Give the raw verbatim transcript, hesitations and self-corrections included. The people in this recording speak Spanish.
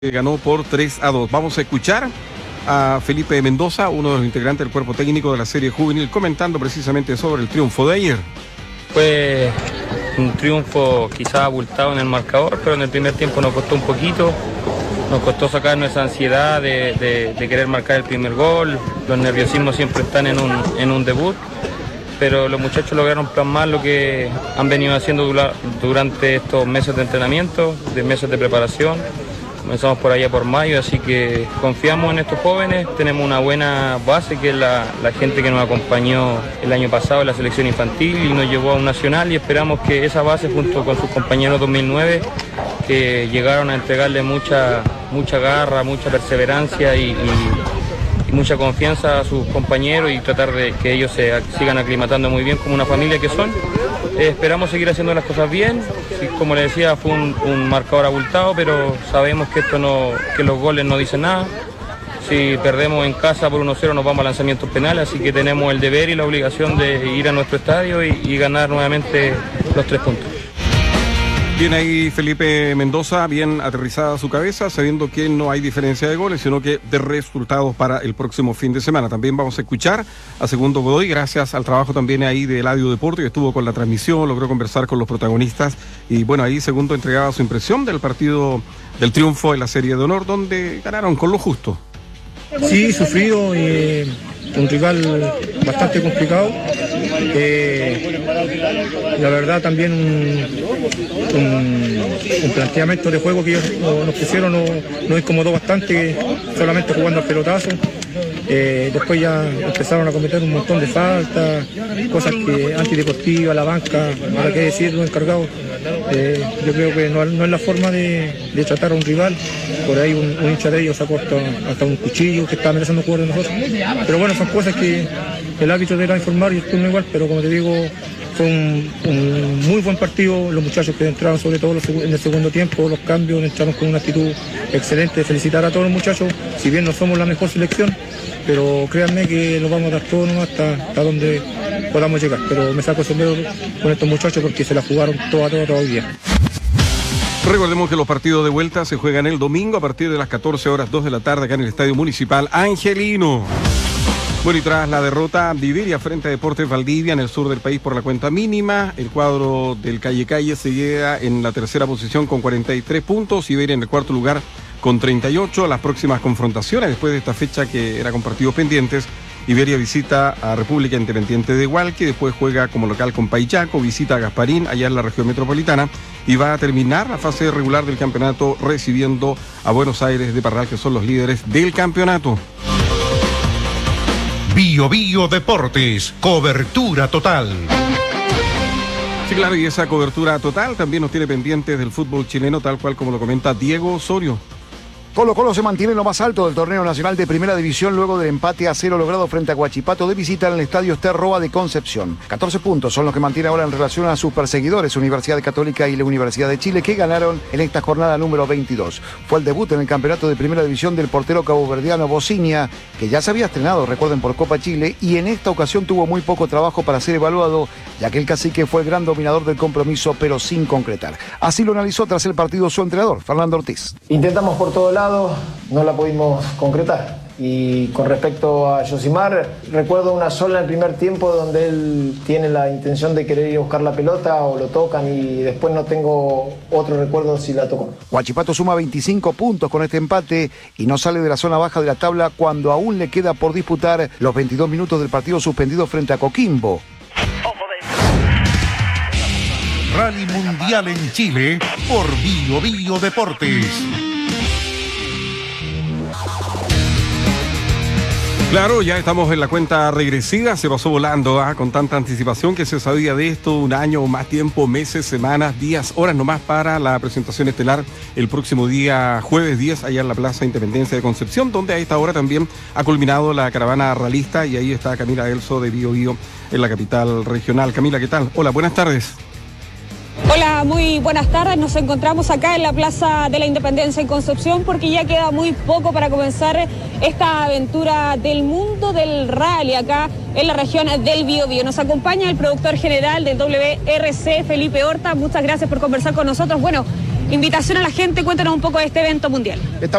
Ganó por tres a dos. Vamos a escuchar a Felipe Mendoza, uno de los integrantes del cuerpo técnico de la serie juvenil, comentando precisamente sobre el triunfo de ayer. Fue un triunfo quizá abultado en el marcador, pero en el primer tiempo nos costó un poquito. Nos costó sacarnos esa ansiedad de, de, de querer marcar el primer gol. Los nerviosismos siempre están en un, en un debut, pero los muchachos lograron plasmar lo que han venido haciendo durante estos meses de entrenamiento, de meses de preparación. Comenzamos por allá por mayo, así que confiamos en estos jóvenes, tenemos una buena base que es la, la gente que nos acompañó el año pasado en la selección infantil y nos llevó a un nacional, y esperamos que esa base junto con sus compañeros dos mil nueve, que llegaron a entregarle mucha, mucha garra, mucha perseverancia y, y, y mucha confianza a sus compañeros, y tratar de que ellos se sigan aclimatando muy bien como una familia que son. Eh, esperamos seguir haciendo las cosas bien. Sí, como les decía, fue un, un marcador abultado, pero sabemos que esto no, que los goles no dicen nada. Si perdemos en casa por uno cero nos vamos a lanzamientos penales, así que tenemos el deber y la obligación de ir a nuestro estadio y, y ganar nuevamente los tres puntos. Bien ahí Felipe Mendoza, bien aterrizada su cabeza, sabiendo que no hay diferencia de goles, sino que de resultados para el próximo fin de semana. También vamos a escuchar a Segundo Godoy, gracias al trabajo también ahí de Eladio Deporte, que estuvo con la transmisión, logró conversar con los protagonistas, y bueno, ahí Segundo entregaba su impresión del partido, del triunfo en la Serie de Honor, donde ganaron con lo justo. Sí, sufrido, eh, un rival bastante complicado. Eh, la verdad también un, un, un planteamiento de juego que ellos nos pusieron no, nos incomodó bastante, solamente jugando al pelotazo. Eh, después ya empezaron a cometer un montón de faltas, cosas que antideportivas, la banca, ahora qué decir, los encargados. Eh, yo creo que no, no es la forma de, de tratar a un rival. Por ahí un, un hincha de ellos sacó hasta, hasta un cuchillo que está amenazando jugar de nosotros. Pero bueno, son cosas que el árbitro deberá informar y el turno igual, pero como te digo, fue un, un muy buen partido. Los muchachos que entraron, sobre todo en el segundo tiempo, los cambios, entraron con una actitud excelente. Felicitar a todos los muchachos, si bien no somos la mejor selección, pero créanme que lo vamos a dar todo nomás hasta, hasta donde podamos llegar. Pero me saco el sombrero con estos muchachos porque se la jugaron toda, toda, todo el día. Recordemos que los partidos de vuelta se juegan el domingo a partir de las catorce horas dos de la tarde acá en el Estadio Municipal Angelino. Bueno, y tras la derrota de Iberia frente a Deportes Valdivia en el sur del país por la cuenta mínima, el cuadro del Calle Calle se llega en la tercera posición con cuarenta y tres puntos, Iberia en el cuarto lugar con treinta y ocho. Las próximas confrontaciones después de esta fecha que era con partidos pendientes: Iberia visita a República Independiente de Hualqui, después juega como local con Paillaco, visita a Gasparín allá en la región metropolitana, y va a terminar la fase regular del campeonato recibiendo a Buenos Aires de Parral, que son los líderes del campeonato. Bio Bio Deportes, cobertura total. Sí, claro, y esa cobertura total también nos tiene pendientes del fútbol chileno, tal cual como lo comenta Diego Osorio. Colo Colo se mantiene en lo más alto del torneo nacional de primera división luego del empate a cero logrado frente a Huachipato de visita en el estadio Sterroa de Concepción. catorce puntos son los que mantiene ahora en relación a sus perseguidores, Universidad Católica y la Universidad de Chile, que ganaron en esta jornada número veintidós. Fue el debut en el campeonato de primera división del portero caboverdiano Bocinia, que ya se había estrenado, recuerden, por Copa Chile, y en esta ocasión tuvo muy poco trabajo para ser evaluado, ya que el cacique fue el gran dominador del compromiso, pero sin concretar. Así lo analizó tras el partido su entrenador, Fernando Ortiz. Intentamos por todos lados, no la pudimos concretar. Y con respecto a Yosimar, recuerdo una sola en el primer tiempo donde él tiene la intención de querer ir a buscar la pelota o lo tocan, y después no tengo otro recuerdo si la tocó. Huachipato suma veinticinco puntos con este empate y no sale de la zona baja de la tabla cuando aún le queda por disputar los veintidós minutos del partido suspendido frente a Coquimbo. Rally Mundial en Chile por Bio Bio Deportes. Claro, ya estamos en la cuenta regresiva, se pasó volando ¿eh? con tanta anticipación que se sabía de esto, un año o más tiempo, meses, semanas, días, horas nomás para la presentación estelar el próximo día jueves diez allá en la Plaza Independencia de Concepción, donde a esta hora también ha culminado la caravana ralista, y ahí está Camila Elso de Bio Bio en la capital regional. Camila, ¿qué tal? Hola, buenas tardes. Hola, muy buenas tardes. Nos encontramos acá en la Plaza de la Independencia en Concepción porque ya queda muy poco para comenzar esta aventura del mundo del rally acá en la región del Biobío. Nos acompaña el productor general del W R C, Felipe Horta. Muchas gracias por conversar con nosotros. Bueno, invitación a la gente, cuéntanos un poco de este evento mundial.